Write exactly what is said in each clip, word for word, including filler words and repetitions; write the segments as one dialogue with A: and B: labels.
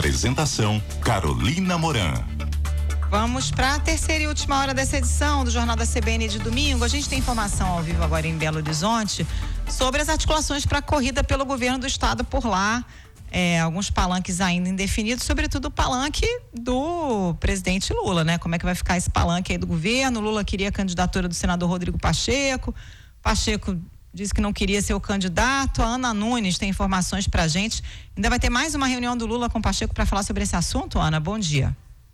A: Apresentação Carolina Moran.
B: Vamos para a terceira e última hora dessa edição do Jornal da C B N de domingo. A gente tem informação ao vivo agora em Belo Horizonte sobre as articulações para a corrida pelo governo do estado por lá. É, alguns palanques ainda indefinidos, sobretudo o palanque do presidente Lula, né? Como é que vai ficar esse palanque aí do governo? Lula queria a candidatura do senador Rodrigo Pacheco. Pacheco disse que não queria ser o candidato. A Ana Nunes tem informações pra gente. Ainda vai ter mais uma reunião do Lula com o Pacheco para falar sobre esse assunto, Ana? Bom dia.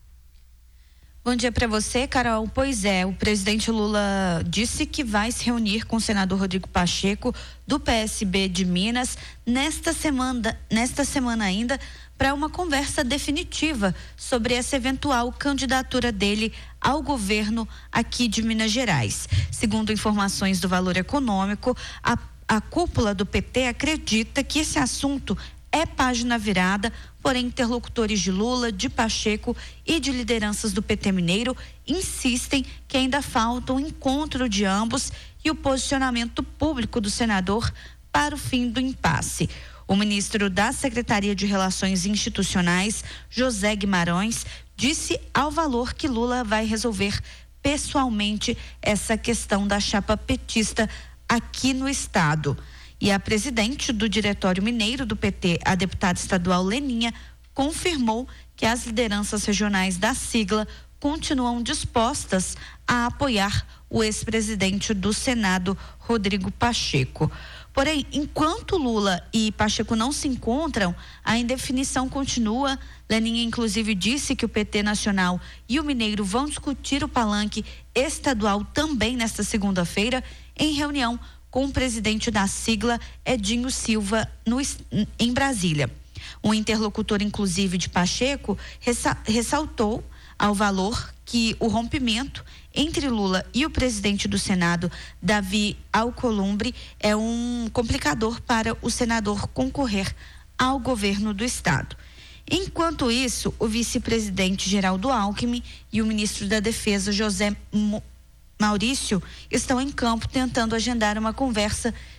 C: Bom dia para você, Carol. Pois é, o presidente Lula disse que vai se reunir com o senador Rodrigo Pacheco, do P S B de Minas, nesta semana, nesta semana ainda, para uma conversa definitiva sobre essa eventual candidatura dele ao governo aqui de Minas Gerais. Segundo informações do Valor Econômico, a, a cúpula do P T acredita que esse assunto é página virada, porém interlocutores de Lula, de Pacheco e de lideranças do P T mineiro insistem que ainda falta um encontro de ambos e o posicionamento público do senador para o fim do impasse. O ministro da Secretaria de Relações Institucionais, José Guimarães, disse ao Valor que Lula vai resolver pessoalmente essa questão da chapa petista aqui no estado. E a presidente do Diretório Mineiro do P T, a deputada estadual Leninha, confirmou que as lideranças regionais da sigla continuam dispostas a apoiar o ex-presidente do Senado, Rodrigo Pacheco. Porém, enquanto Lula e Pacheco não se encontram, a indefinição continua. Leninha, inclusive, disse que o P T nacional e o Mineiro vão discutir o palanque estadual também nesta segunda-feira, em reunião com o presidente da sigla, Edinho Silva, no, em Brasília. Um interlocutor, inclusive, de Pacheco, ressa, ressaltou ao Valor que o rompimento entre Lula e o presidente do Senado, Davi Alcolumbre, é um complicador para o senador concorrer ao governo do estado. Enquanto isso, o vice-presidente Geraldo Alckmin e o ministro da Defesa, José Mo Maurício, estão em campo tentando agendar uma conversa